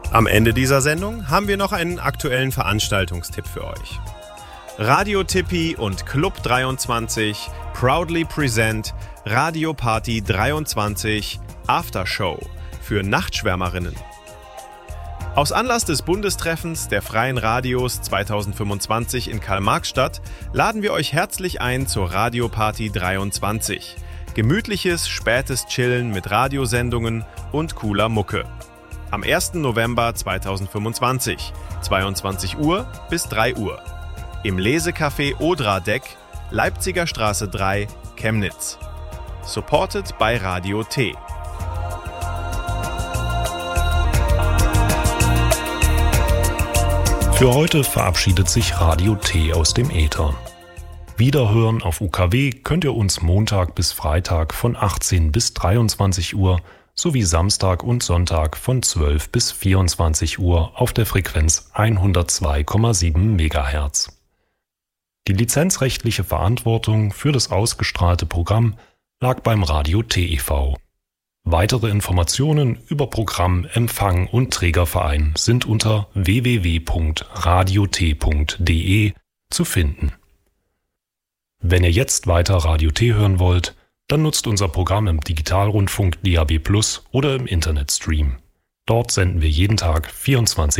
Am Ende dieser Sendung haben wir noch einen aktuellen Veranstaltungstipp für euch. Radio Tippi und Club 23 proudly present Radio Party 23 Aftershow für Nachtschwärmerinnen. Aus Anlass des Bundestreffens der Freien Radios 2025 in Karl-Marx-Stadt laden wir euch herzlich ein zur Radio Party 23. Gemütliches, spätes Chillen mit Radiosendungen und cooler Mucke. Am 1. November 2025, 22 Uhr bis 3 Uhr. Im Lesecafé Odra Deck, Leipziger Straße 3, Chemnitz. Supported by Radio T. Für heute verabschiedet sich Radio T aus dem Äther. Wiederhören auf UKW könnt ihr uns Montag bis Freitag von 18 bis 23 Uhr sowie Samstag und Sonntag von 12 bis 24 Uhr auf der Frequenz 102,7 MHz. Die lizenzrechtliche Verantwortung für das ausgestrahlte Programm lag beim Radio T e.V. Weitere Informationen über Programm, Empfang und Trägerverein sind unter www.radiot.de zu finden. Wenn ihr jetzt weiter Radio T hören wollt, dann nutzt unser Programm im Digitalrundfunk DAB+ oder im Internetstream. Dort senden wir jeden Tag 24